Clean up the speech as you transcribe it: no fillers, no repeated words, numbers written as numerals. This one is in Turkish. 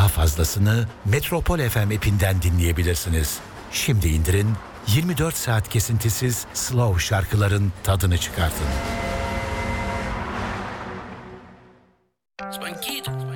fazlasını Metropol FM app'inden dinleyebilirsiniz. Şimdi indirin, 24 saat kesintisiz slow şarkıların tadını çıkartın. Spanquito.